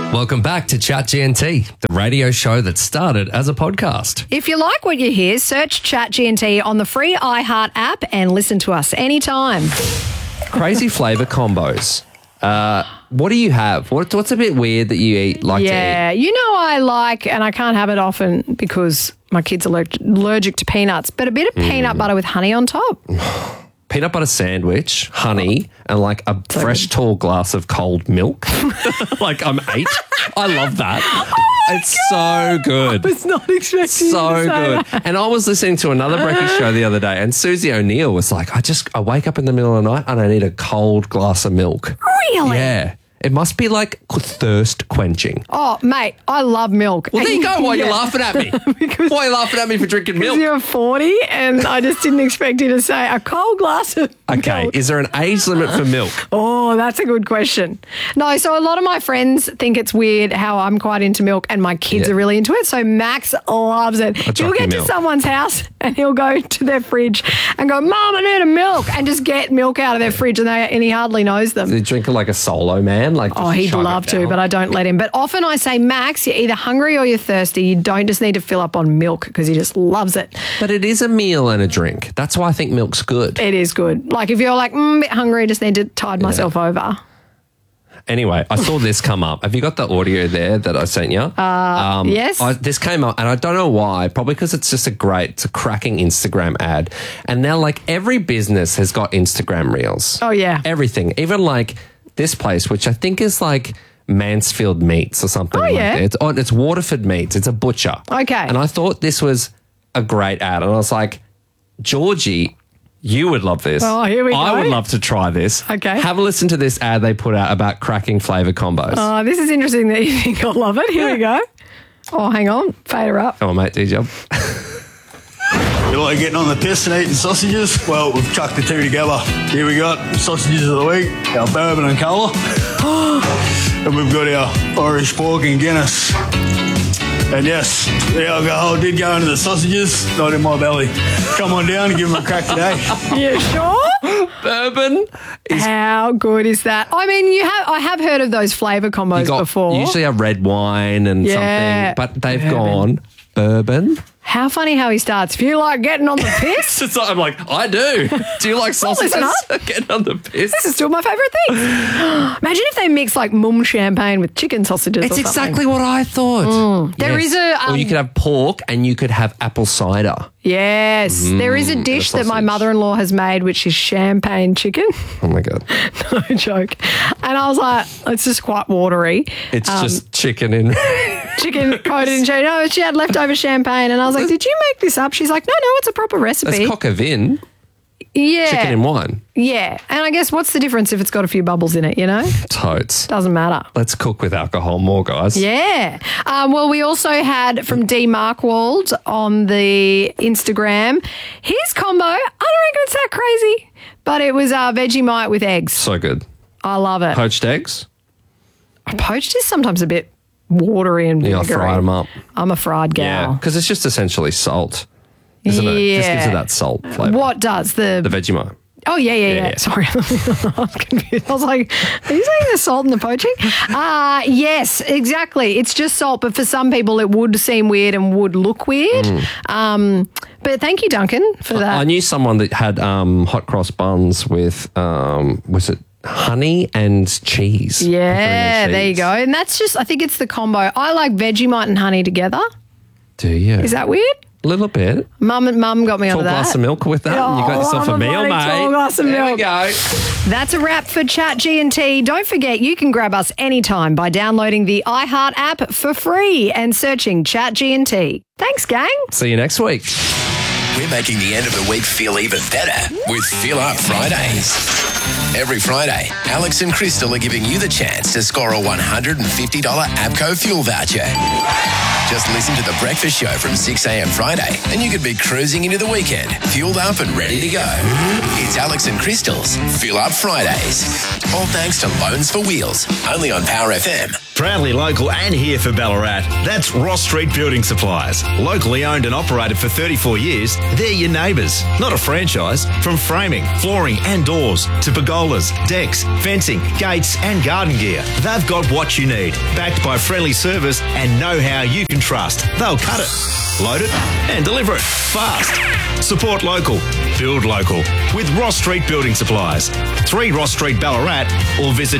Welcome back to Chat GNT, the radio show that started as a podcast. If you like what you hear, search Chat GNT on the free iHeart app and listen to us anytime. Crazy flavour combos. What do you have? What's a bit weird that you eat? To eat? You know I like, and I can't have it often because my kid's allergic to peanuts, but a bit of peanut butter with honey on top. Peanut butter sandwich, honey, and like a fresh tall glass of cold milk. Like I'm 8. I love that. It's so good. I was not expecting you to say good. that. And I was listening to another breakfast show the other day, and Susie O'Neill was like, I wake up in the middle of the night and I need a cold glass of milk. Really? Yeah. It must be like thirst quenching. Oh, mate, I love milk. Well, there you go. Why are you laughing at me? Why are you laughing at me for drinking milk? Because you're 40 and I just didn't expect you to say a cold glass of Okay, milk. is there an age limit for milk? Oh, that's a good question. No, so a lot of my friends think it's weird how I'm quite into milk and my kids are really into it. So Max loves it. He'll get to someone's house and he'll go to their fridge and go, Mom, I need a milk, and just get milk out of their fridge and he hardly knows them. They drink it like a solo man? Oh, he'd love to, but I don't let him. But often I say, Max, you're either hungry or you're thirsty. You don't just need to fill up on milk because he just loves it. But it is a meal and a drink. That's why I think milk's good. It is good. Like if you're like, a bit hungry, I just need to tide myself over. Anyway, I saw this come up. Have you got the audio there that I sent you? Yes. This came up, and I don't know why. Probably because it's just it's a cracking Instagram ad. And now, like, every business has got Instagram reels. Oh, yeah. Everything. Even, like, this place, which I think is, like, Mansfield Meats or something like that. It's Waterford Meats. It's a butcher. Okay. And I thought this was a great ad. And I was like, Georgie, you would love this. Oh, here we go. I would love to try this. Okay. Have a listen to this ad they put out about cracking flavour combos. Oh, this is interesting that you think I'll love it. Here we go. Oh, hang on. Fade her up. Come on, mate. Do your job. You like getting on the piss and eating sausages? Well, we've chucked the two together. Here we got sausages of the week, our bourbon and colour. And we've got our Irish pork and Guinness. And yes, the alcohol did go into the sausages, not in my belly. Come on down and give them a crack today. You sure? Bourbon is... How good is that? I mean, I have heard of those flavour combos before. Usually a red wine and something, but they've gone bourbon. How funny how he starts. If you like getting on the piss. I'm like, I do. Do you like sausages? Getting on the piss. This is still my favourite thing. Imagine if they mix like mum champagne with chicken sausages or something. It's exactly what I thought. There is a... or you could have pork and you could have apple cider. Yes. There is a dish that my mother-in-law has made, which is champagne chicken. Oh, my God. No joke. And I was like, it's just quite watery. It's just chicken in... Chicken coated in champagne. No, she had leftover champagne. And I was like, did you make this up? She's like, no, it's a proper recipe. It's coq au vin. Yeah. Chicken in wine. Yeah. And I guess what's the difference if it's got a few bubbles in it, you know? Totes. Doesn't matter. Let's cook with alcohol more, guys. Yeah. Well, we also had from D. Markwald on the Instagram, his combo, I don't reckon it's that crazy, but it was Vegemite with eggs. So good. I love it. Poached eggs? Poached is sometimes a bit watery and vinegary. You fry them up. I'm a fried gal. Yeah, because it's just essentially salt, isn't it? It just gives it that salt flavour. What does? The Vegemite. Oh, yeah. Sorry. I was confused. I was like, are you saying there's salt in the poaching? Yes, exactly. It's just salt, but for some people it would seem weird and would look weird. But thank you, Duncan, for that. I knew someone that had hot cross buns with, was it honey and cheese? Yeah, there you go. And that's just, I think it's the combo. I like Vegemite and honey together. Do you? Is that weird? A little bit. Mum got me onto that. Full glass of milk with that, and you got yourself a meal, mate. Full glass of milk. There we go. That's a wrap for Chat GNT. Don't forget, you can grab us anytime by downloading the iHeart app for free and searching Chat GNT. Thanks, gang. See you next week. We're making the end of the week feel even better with Fill Up Fridays. Every Friday, Alex and Crystal are giving you the chance to score a $150 APCO fuel voucher. Just listen to The Breakfast Show from 6 a.m. Friday and you could be cruising into the weekend, fueled up and ready to go. It's Alex and Crystal's Fill Up Fridays. All thanks to Loans for Wheels, only on Power FM. Proudly local and here for Ballarat. That's Ross Street Building Supplies. Locally owned and operated for 34 years, they're your neighbours, not a franchise. From framing, flooring and doors to pergolas, decks, fencing, gates and garden gear. They've got what you need, backed by friendly service and know-how you can trust. They'll cut it, load it and deliver it fast. Support local, build local with Ross Street Building Supplies. 3 Ross Street, Ballarat, or visit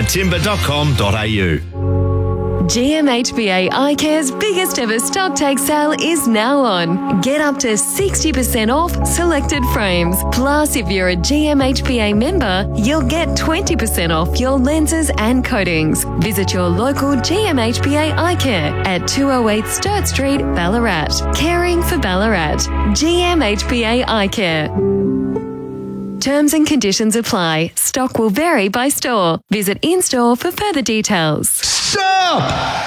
discounttimber.com.au. GMHBA iCare's biggest ever stock take sale is now on. Get up to 60% off selected frames. Plus, if you're a GMHBA member, you'll get 20% off your lenses and coatings. Visit your local GMHBA iCare at 208 Sturt Street, Ballarat. Caring for Ballarat. GMHBA iCare. Terms and conditions apply. Stock will vary by store. Visit in-store for further details. Stop!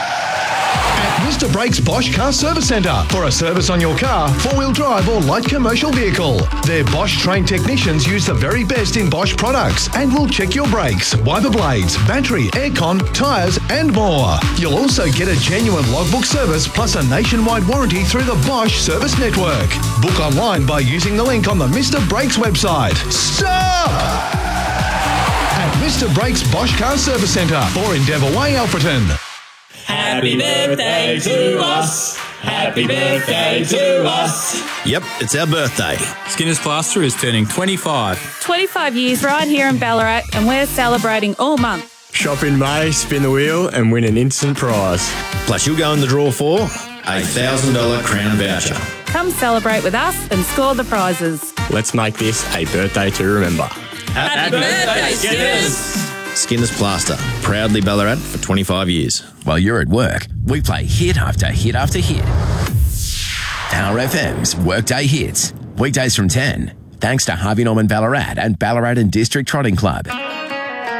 At Mr. Brakes Bosch Car Service Centre for a service on your car, 4-wheel drive or light commercial vehicle. Their Bosch trained technicians use the very best in Bosch products and will check your brakes, wiper blades, battery, aircon, tyres and more. You'll also get a genuine logbook service plus a nationwide warranty through the Bosch Service Network. Book online by using the link on the Mr. Brakes website. Stop! At Mr. Brakes Bosch Car Service Centre or Endeavour Way, Alfreton. Happy birthday to us. Happy birthday to us. Yep, it's our birthday. Skinner's Plaster is turning 25. 25 years right here in Ballarat, and we're celebrating all month. Shop in May, spin the wheel and win an instant prize. Plus you'll go in the draw for a $1,000 Crown voucher. Come celebrate with us and score the prizes. Let's make this a birthday to remember. Happy birthday, Skinners! Skinner's Plaster, proudly Ballarat for 25 years. While you're at work, we play hit after hit after hit. Power FM's Workday Hits. Weekdays from 10. Thanks to Harvey Norman Ballarat and Ballarat and District Trotting Club.